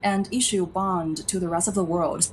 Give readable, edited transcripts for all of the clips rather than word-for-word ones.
and issue bond to the rest of the world.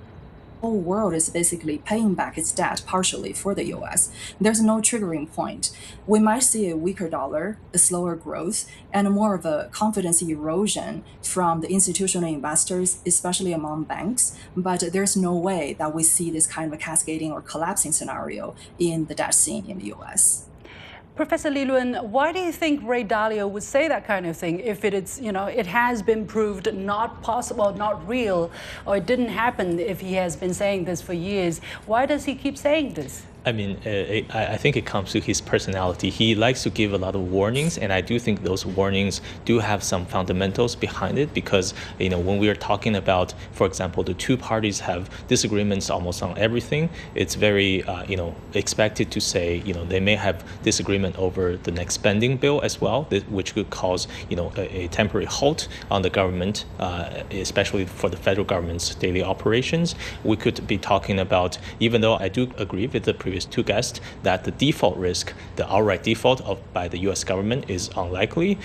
The whole world is basically paying back its debt partially for the US. There's no triggering point. We might see a weaker dollar, a slower growth, and more of a confidence erosion from the institutional investors, especially among banks. But there's no way that we see this kind of a cascading or collapsing scenario in the debt scene in the US. Professor Li Lun, why do you think Ray Dalio would say that kind of thing if it has been proved not possible, not real, or it didn't happen if he has been saying this for years? Why does he keep saying this? I mean, I think it comes to his personality. He likes to give a lot of warnings, and I do think those warnings do have some fundamentals behind it because, when we are talking about, for example, the two parties have disagreements almost on everything, it's very, expected to say, they may have disagreement over the next spending bill as well, which could cause, a temporary halt on the government, especially for the federal government's daily operations. We could be talking about, even though I do agree with the previous two guests that the default risk, the outright default by the U.S. government is unlikely.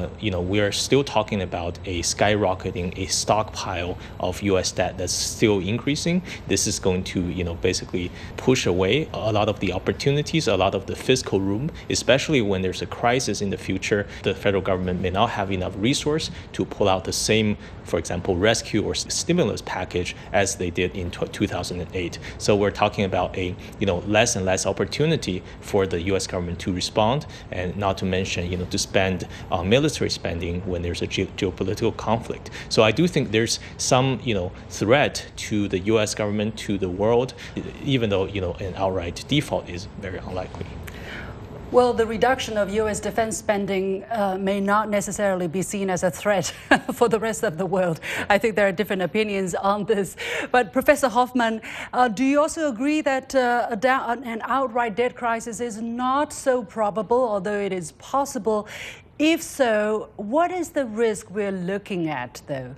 We are still talking about a skyrocketing, a stockpile of U.S. debt that's still increasing. This is going to, basically push away a lot of the opportunities, a lot of the fiscal room, especially when there's a crisis in the future. The federal government may not have enough resource to pull out the same, for example, rescue or stimulus package as they did in 2008. So we're talking about a, less and less opportunity for the U.S. government to respond, and not to mention, to spend military spending when there's a geopolitical conflict. So I do think there's some, threat to the U.S. government, to the world, even though, an outright default is very unlikely. Well, the reduction of U.S. defense spending may not necessarily be seen as a threat for the rest of the world. I think there are different opinions on this. But Professor Hoffman, do you also agree that an outright debt crisis is not so probable, although it is possible? If so, what is the risk we're looking at, though?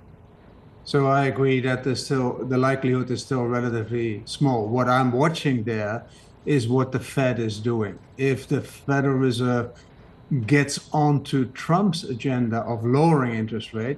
So I agree that the likelihood is still relatively small. What I'm watching there is what the Fed is doing. If the Federal Reserve gets onto Trump's agenda of lowering interest rate,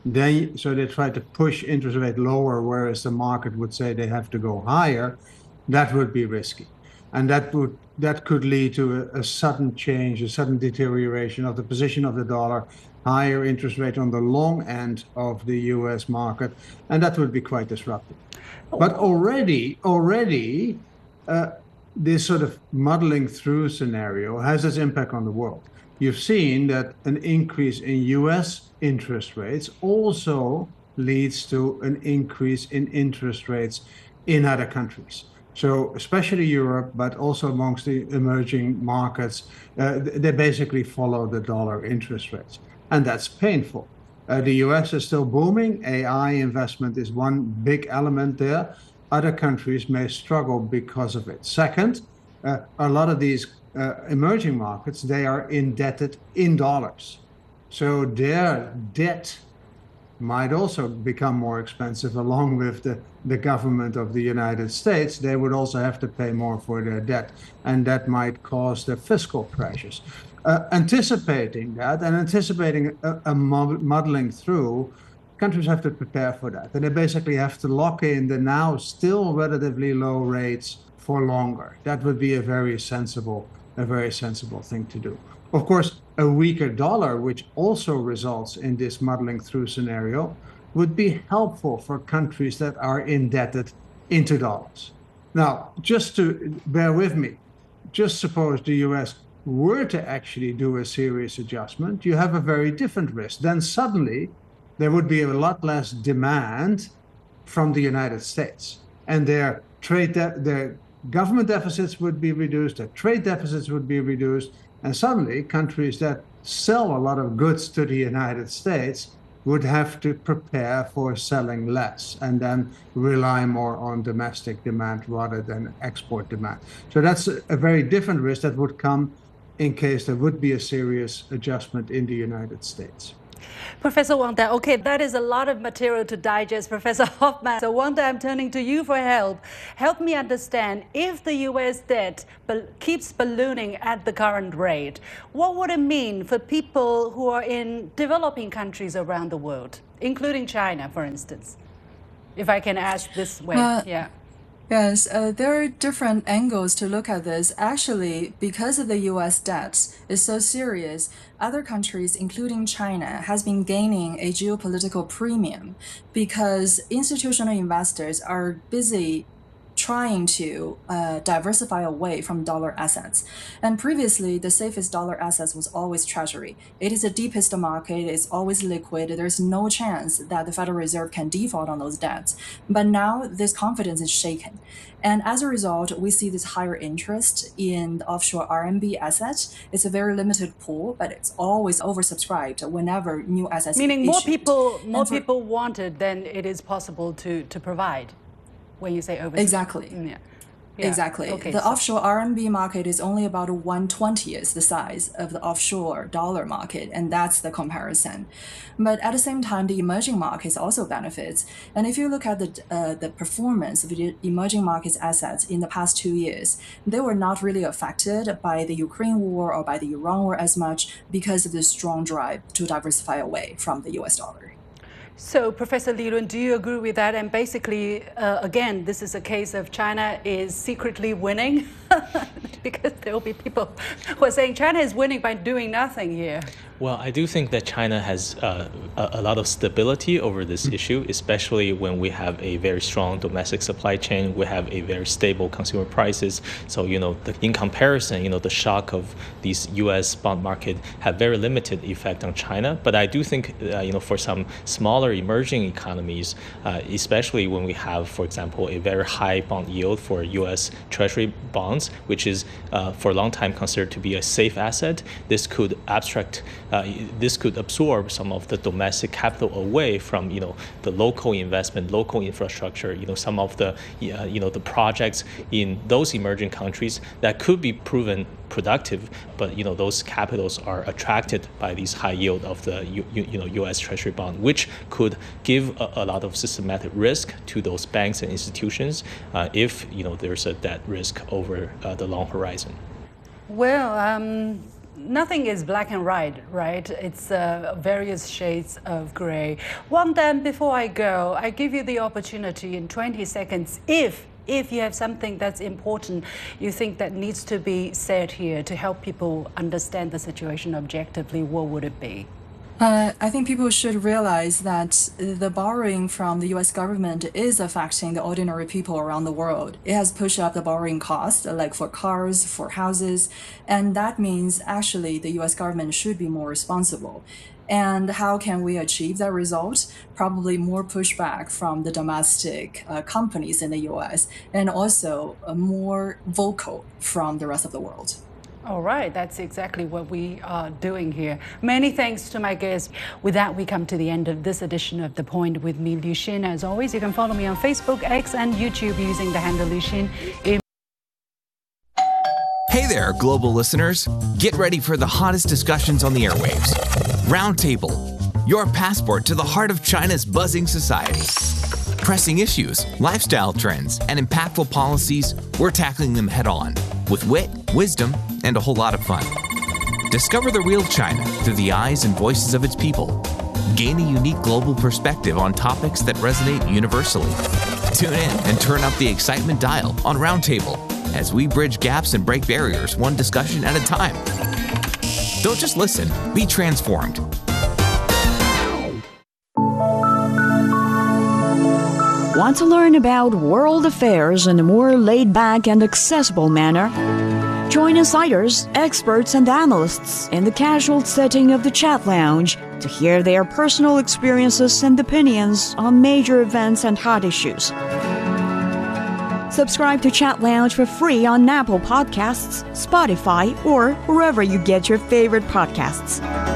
so they try to push interest rate lower, whereas the market would say they have to go higher, that would be risky. And that could lead to a sudden change, a sudden deterioration of the position of the dollar, higher interest rate on the long end of the US market, and that would be quite disruptive. But already, this sort of muddling through scenario has its impact on the world. You've seen that an increase in US interest rates also leads to an increase in interest rates in other countries. So especially Europe, but also amongst the emerging markets, they basically follow the dollar interest rates. And that's painful. The US is still booming. AI investment is one big element there. Other countries may struggle because of it. Second, a lot of these emerging markets, they are indebted in dollars. So their debt might also become more expensive along with the government of the United States. They would also have to pay more for their debt, and that might cause the fiscal pressures. Anticipating that and anticipating a muddling through, countries have to prepare for that. And they basically have to lock in the now still relatively low rates for longer. That would be a very sensible thing to do. Of course, a weaker dollar, which also results in this muddling through scenario, would be helpful for countries that are indebted into dollars. Now, just to bear with me, just suppose the US were to actually do a serious adjustment, you have a very different risk. Then suddenly, there would be a lot less demand from the United States, and their government deficits would be reduced, their trade deficits would be reduced, and suddenly countries that sell a lot of goods to the United States would have to prepare for selling less and then rely more on domestic demand rather than export demand. So that's a very different risk that would come in case there would be a serious adjustment in the United States. Professor Wang Da, okay, that is a lot of material to digest, Professor Hoffman. So Wang Da, I'm turning to you for help. Help me understand, if the U.S. debt keeps ballooning at the current rate, what would it mean for people who are in developing countries around the world? including China, for instance? If I can ask this way, yeah. Yes, there are different angles to look at this. Actually, because of the U.S. debt is so serious, other countries, including China, has been gaining a geopolitical premium because institutional investors are busy trying to diversify away from dollar assets. And previously, the safest dollar assets was always Treasury. It is the deepest market, it's always liquid, there's no chance that the Federal Reserve can default on those debts. But now this confidence is shaken. And as a result, we see this higher interest in the offshore RMB assets. It's a very limited pool, but it's always oversubscribed whenever new assets Meaning issued. more people want it than it is possible to provide. When you say oversubscribed. Exactly. Yeah. Exactly. Okay, the offshore RMB market is only about 1/20th the size of the offshore dollar market, and that's the comparison. But at the same time, the emerging markets also benefits. And if you look at the performance of the emerging markets assets in the past 2 years, they were not really affected by the Ukraine war or by the Iran war as much because of the strong drive to diversify away from the US dollar. So, Professor Li Lun, do you agree with that? And basically, again, this is a case of China is secretly winning because there will be people who are saying China is winning by doing nothing here. Well, I do think that China has a lot of stability over this issue, especially when we have a very strong domestic supply chain. We have a very stable consumer prices. So, in comparison, the shock of these U.S. bond market have very limited effect on China. But I do think, for some smaller emerging economies, especially when we have, for example, a very high bond yield for U.S. Treasury bonds, which is for a long time considered to be a safe asset, this could absorb some of the domestic capital away from the local investment, local infrastructure, some of the the projects in those emerging countries that could be proven productive, but those capitals are attracted by these high yield of the U.S. Treasury bond, which could give a lot of systematic risk to those banks and institutions if there's a debt risk over the long horizon. Well, nothing is black and white, right? It's various shades of gray. Wang Dan, before I go, I give you the opportunity in 20 seconds, if you have something that's important you think that needs to be said here to help people understand the situation objectively, what would it be? I think people should realize that the borrowing from the US government is affecting the ordinary people around the world. It has pushed up the borrowing cost, like for cars, for houses, and that means actually the US government should be more responsible. And how can we achieve that result? Probably more pushback from the domestic companies in the US, and also more vocal from the rest of the world. All right, that's exactly what we are doing here. Many thanks to my guests. With that, we come to the end of this edition of The Point with me, Liu Xin. As always, you can follow me on Facebook, X, and YouTube using the handle Liu Xin. Hey there, global listeners. Get ready for the hottest discussions on the airwaves. Roundtable, your passport to the heart of China's buzzing society. Pressing issues, lifestyle trends, and impactful policies, we're tackling them head on with wit, wisdom, and a whole lot of fun. Discover the real China through the eyes and voices of its people. Gain a unique global perspective on topics that resonate universally. Tune in and turn up the excitement dial on Roundtable as we bridge gaps and break barriers one discussion at a time. Don't just listen, be transformed. Want to learn about world affairs in a more laid-back and accessible manner? Join insiders, experts, and analysts in the casual setting of the Chat Lounge to hear their personal experiences and opinions on major events and hot issues. Subscribe to Chat Lounge for free on Apple Podcasts, Spotify, or wherever you get your favorite podcasts.